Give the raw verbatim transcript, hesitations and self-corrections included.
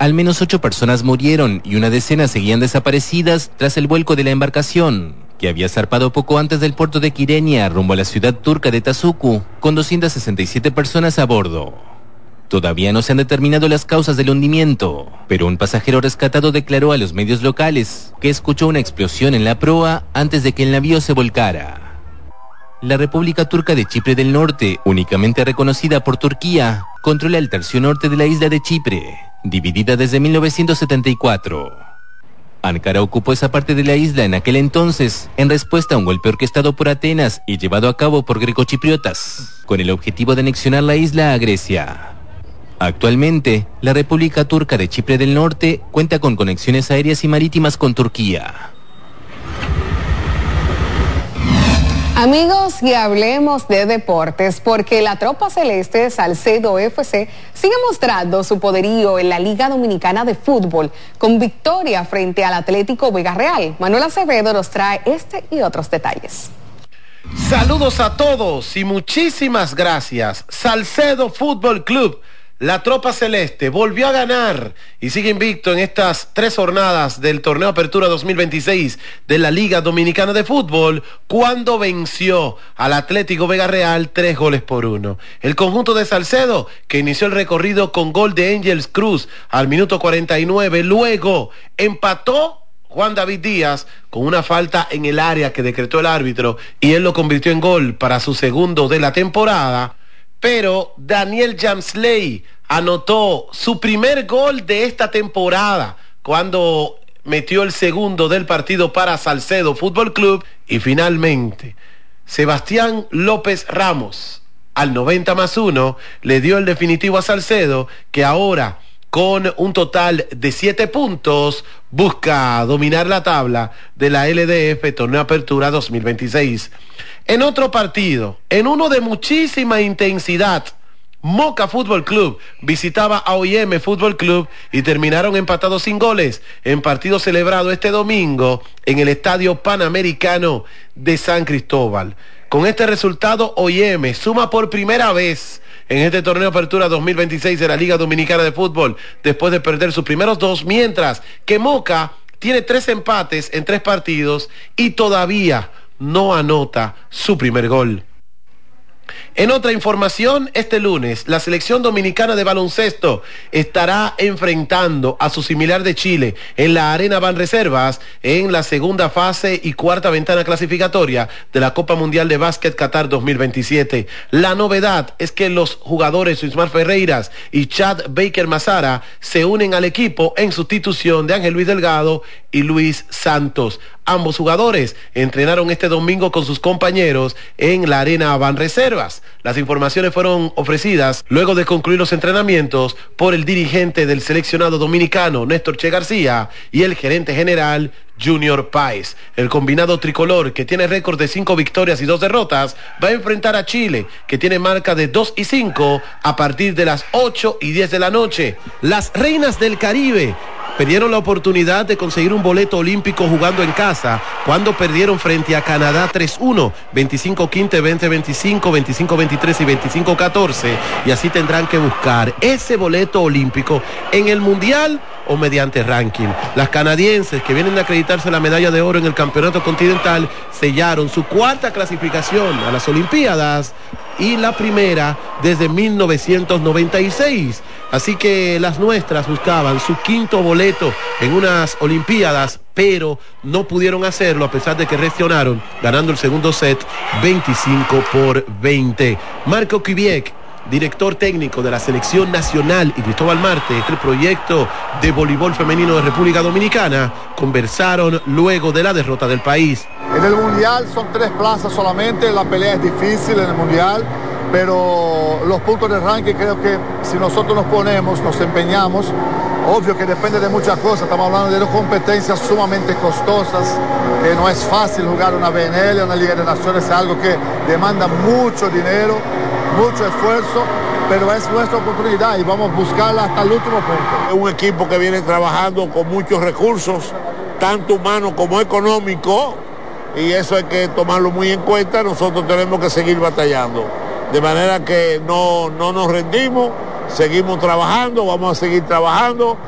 Al menos ocho personas murieron y una decena seguían desaparecidas tras el vuelco de la embarcación, que había zarpado poco antes del puerto de Kyrenia rumbo a la ciudad turca de Tasuku, con doscientas sesenta y siete personas a bordo. Todavía no se han determinado las causas del hundimiento, pero un pasajero rescatado declaró a los medios locales que escuchó una explosión en la proa antes de que el navío se volcara. La República Turca de Chipre del Norte, únicamente reconocida por Turquía, controla el tercio norte de la isla de Chipre, dividida desde mil novecientos setenta y cuatro. Ankara ocupó esa parte de la isla en aquel entonces, en respuesta a un golpe orquestado por Atenas y llevado a cabo por grecochipriotas, con el objetivo de anexionar la isla a Grecia. Actualmente, la República Turca de Chipre del Norte cuenta con conexiones aéreas y marítimas con Turquía. Amigos, y hablemos de deportes, porque la tropa celeste Salcedo F C sigue mostrando su poderío en la Liga Dominicana de Fútbol, con victoria frente al Atlético Vega Real. Manuel Acevedo nos trae este y otros detalles. Saludos a todos y muchísimas gracias. Salcedo Fútbol Club, la tropa celeste, volvió a ganar y sigue invicto en estas tres jornadas del torneo Apertura dos mil veintiséis de la Liga Dominicana de Fútbol, cuando venció al Atlético Vega Real tres goles por uno. El conjunto de Salcedo, que inició el recorrido con gol de Ángels Cruz al minuto cuarenta y nueve, luego empató Juan David Díaz con una falta en el área que decretó el árbitro y él lo convirtió en gol para su segundo de la temporada. Pero Daniel Jamsley anotó su primer gol de esta temporada cuando metió el segundo del partido para Salcedo Fútbol Club. Y finalmente, Sebastián López Ramos, al noventa más uno, le dio el definitivo a Salcedo, que ahora, con un total de siete puntos, busca dominar la tabla de la L D F Torneo Apertura dos mil veintiséis. En otro partido, en uno de muchísima intensidad, Moca Fútbol Club visitaba a O I M Fútbol Club y terminaron empatados sin goles en partido celebrado este domingo en el Estadio Panamericano de San Cristóbal. Con este resultado, O I M suma por primera vez en este torneo Apertura dos mil veintiséis de la Liga Dominicana de Fútbol, después de perder sus primeros dos, mientras que Moca tiene tres empates en tres partidos y todavía no anota su primer gol. En otra información, este lunes, la selección dominicana de baloncesto estará enfrentando a su similar de Chile en la Arena Banreservas en la segunda fase y cuarta ventana clasificatoria de la Copa Mundial de Básquet Qatar dos mil veintisiete. La novedad es que los jugadores Ismar Ferreiras y Chad Baker Mazara se unen al equipo en sustitución de Ángel Luis Delgado y Luis Santos. Ambos jugadores entrenaron este domingo con sus compañeros en la Arena Banreservas. Las informaciones fueron ofrecidas luego de concluir los entrenamientos por el dirigente del seleccionado dominicano, Néstor Che García, y el gerente general, Junior Páez. El combinado tricolor, que tiene récord de cinco victorias y dos derrotas, va a enfrentar a Chile, que tiene marca de dos y cinco, a partir de las ocho y diez de la noche. Las Reinas del Caribe perdieron la oportunidad de conseguir un boleto olímpico jugando en casa cuando perdieron frente a Canadá tres uno, veinticinco quince, veinte veinticinco, veinticinco veintitrés y veinticinco catorce, y así tendrán que buscar ese boleto olímpico en el Mundial o mediante ranking. Las canadienses, que vienen a acreditarse la medalla de oro en el Campeonato Continental, sellaron su cuarta clasificación a las Olimpiadas y la primera desde mil novecientos noventa y seis. Así que las nuestras buscaban su quinto boleto en unas Olimpiadas, pero no pudieron hacerlo a pesar de que reaccionaron, ganando el segundo set veinticinco por veinte. Marco Kiviek, director técnico de la Selección Nacional, y Cristóbal Marte, el proyecto de voleibol femenino de República Dominicana, conversaron luego de la derrota del país. En el Mundial son tres plazas solamente, la pelea es difícil en el Mundial, pero los puntos de ranking creo que si nosotros nos ponemos, nos empeñamos, obvio que depende de muchas cosas, estamos hablando de dos competencias sumamente costosas, eh, no es fácil jugar una B N L, una Liga de Naciones, es algo que demanda mucho dinero, mucho esfuerzo, pero es nuestra oportunidad y vamos a buscarla hasta el último punto. Es un equipo que viene trabajando con muchos recursos, tanto humanos como económicos, y eso hay que tomarlo muy en cuenta. Nosotros tenemos que seguir batallando, de manera que no, no nos rendimos, seguimos trabajando, vamos a seguir trabajando.